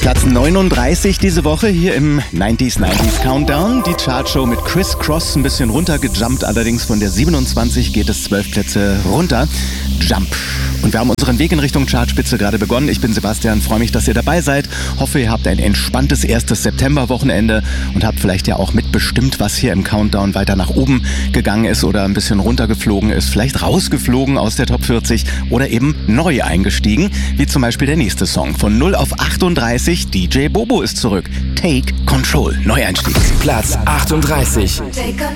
Platz 39 diese Woche hier im 90s Countdown. Die Chartshow mit Criss Cross ein bisschen runtergejumpt, allerdings von der 27 geht es 12 Plätze runter. Jump. Und wir haben unseren Weg in Richtung Chartspitze gerade begonnen. Ich bin Sebastian, freue mich, dass ihr dabei seid. Hoffe, ihr habt ein entspanntes erstes Septemberwochenende und habt vielleicht ja auch mitbestimmt, was hier im Countdown weiter nach oben gegangen ist oder ein bisschen runtergeflogen ist. Vielleicht rausgeflogen aus der Top 40 oder eben neu eingestiegen, wie zum Beispiel der nächste Song. Von 0 auf 38, DJ Bobo ist zurück. Take Control, Neueinstieg. Platz 38.